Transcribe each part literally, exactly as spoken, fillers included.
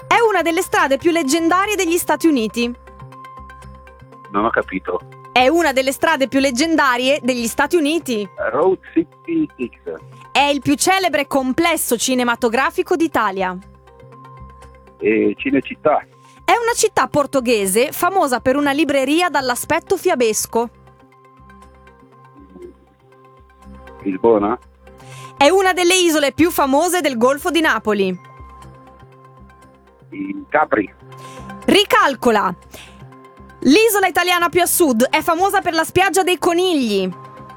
È una delle strade più leggendarie degli Stati Uniti. Non ho capito. È una delle strade più leggendarie degli Stati Uniti. Route sessantasei. È il più celebre complesso cinematografico d'Italia. E Cinecittà. È una città portoghese famosa per una libreria dall'aspetto fiabesco. Lisbona. È una delle isole più famose del Golfo di Napoli. I Capri. Ricalcola. L'isola italiana più a sud è famosa per la spiaggia dei conigli.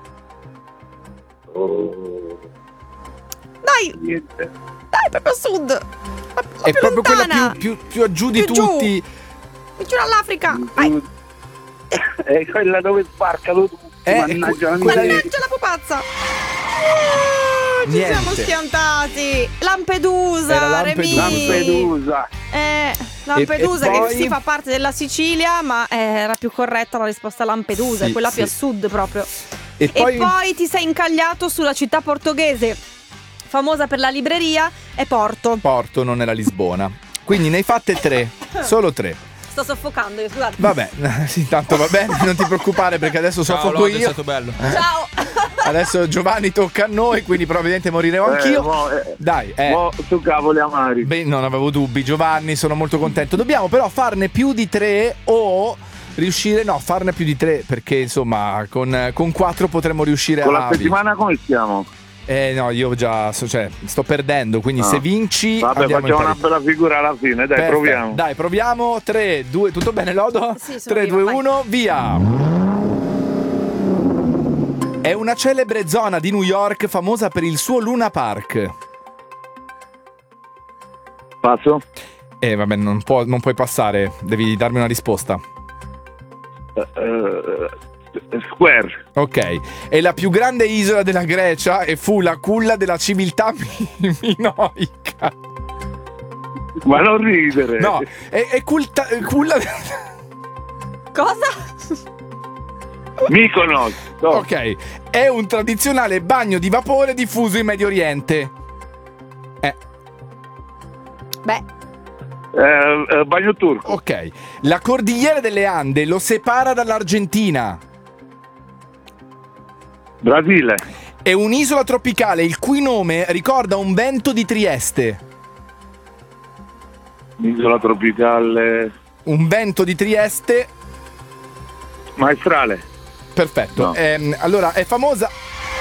Oh, Dai, niente. dai, proprio a sud. La, la È più proprio lontana. quella più, più, più a giù di Più giù. tutti. Vicino all'Africa. Vai. È quella dove sbarcano tutti. Eh, Mannaggia la que- quella- miseria. Mannaggia la pupazza. Ah, ci Niente. siamo schiantati. Lampedusa, Era Lampedusa. Remi. Lampedusa. Eh, Lampedusa E- e che poi- si fa parte della Sicilia, ma eh, era più corretta la risposta Lampedusa, Sì, è quella sì. più a sud proprio. E poi, E poi ti sei incagliato sulla città portoghese, famosa per la libreria, è Porto. Porto, non era Lisbona. Quindi ne hai fatte tre, solo tre. Sto soffocando io, scusate. Vabbè, sì, tanto va bene, non ti preoccupare perché adesso Ciao, soffoco Lode, è io. stato bello. Ciao. Adesso Giovanni tocca a noi, quindi probabilmente moriremo anch'io. Eh, mo, eh, Dai, eh. mo su cavoli amari. Beh, non avevo dubbi, Giovanni, sono molto contento. Dobbiamo però farne più di tre o riuscire, no, farne più di tre perché insomma con, con quattro potremmo riuscire Con a... la settimana come stiamo? Eh no, io già, so- cioè, sto perdendo, quindi Ah. se vinci Vabbè, andiamo in facciamo una parità. bella figura alla fine, dai, Perfetto. proviamo. Dai, proviamo. tre, due, tutto bene, Lodo? Sì, sono tre, viva, due, vai. uno, via. È una celebre zona di New York famosa per il suo Luna Park. Passo? Eh, vabbè, non, può- non puoi passare, devi darmi una risposta. Eh, eh, Square. Ok, è la più grande isola della Grecia e fu la culla della civiltà mi- minoica. Ma non ridere. No, è, è culta, è culla... Cosa? Mykonos. No. Ok, è un tradizionale bagno di vapore diffuso in Medio Oriente. Eh, Beh, Eh, eh, bagno turco. ok, la cordigliera delle Ande lo separa dall'Argentina. Brasile. È un'isola tropicale il cui nome ricorda un vento di Trieste. Isola tropicale. Un vento di Trieste. Maestrale. Perfetto. No. Ehm, allora, è famosa...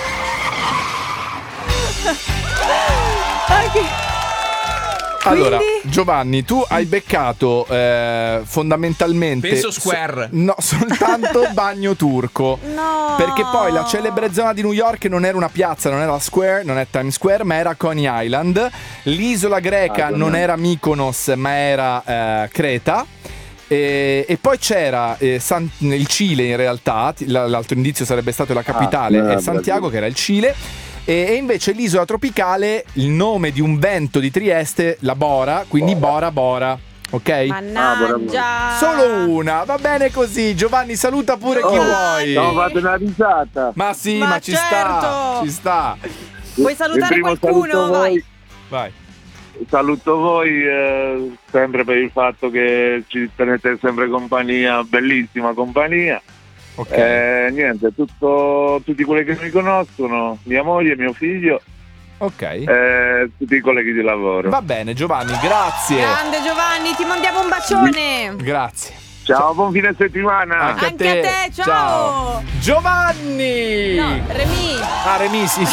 Allora, Quindi? Giovanni, tu hai beccato eh, fondamentalmente... Penso Square. so- no, soltanto bagno turco. no. Perché poi la celebre zona di New York non era una piazza, non era la Square, non è Times Square, ma era Coney Island. L'isola greca Ah, Coney non Island. era Mykonos, ma era eh, Creta. E, e poi c'era eh, San- il Cile in realtà, t- l- l'altro indizio sarebbe stato la capitale, Ah, è eh, Santiago Brasile. che era il Cile. E, e invece l'isola tropicale, il nome di un vento di Trieste, la Bora, quindi Bora Bora. Ok? Mannaggia. Solo una, va bene così. Giovanni, saluta pure chi Oh, vuoi. No, fate una risata. Ma sì, Ma ma, ci sta, certo. ci sta. Vuoi salutare Il primo qualcuno? saluto Vai. voi. Vai. Saluto voi eh, sempre per il fatto che ci tenete sempre compagnia, bellissima compagnia. Ok. Eh, niente, tutto, tutti quelli che mi conoscono, mia moglie, mio figlio, Ok. eh, tutti i colleghi di lavoro. Va bene, Giovanni, grazie. Grande Giovanni, ti mandiamo un bacione. Grazie. Ciao, buon fine settimana. Anche, Anche a te, ciao. Giovanni. No, Remi. Ah, Remi, sì.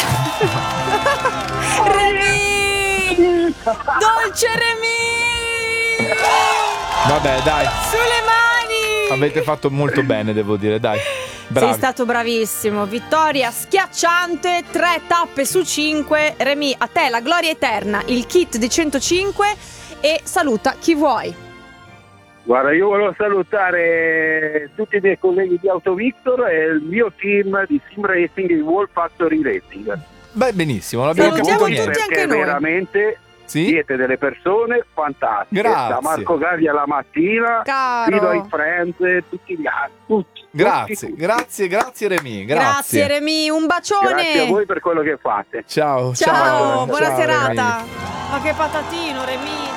Remi. Dolce Remi. Vabbè, dai. Sulle mani. Avete fatto molto bene, devo dire, dai. Bravi. Sei stato bravissimo. Vittoria schiacciante, tre tappe su cinque. Remi, a te la gloria eterna, il kit di centocinque e saluta chi vuoi. Guarda, io volevo salutare tutti i miei colleghi di Autovictor e il mio team di Sim Racing, il Wolf Factory Racing. Beh, benissimo, l'abbiamo Salutiamo capito tutti niente. anche Perché noi. veramente Sì? siete delle persone fantastiche. Grazie. Da Marco Gagli alla mattina, Caro. fino ai friends, tutti gli altri. Tutti, Grazie, tutti, tutti. grazie, grazie Remi, Grazie grazie. Remi, un bacione. Grazie a voi per quello che fate. Ciao, Ciao, ciao. buona ciao, serata. Remi. Ma che patatino Remi.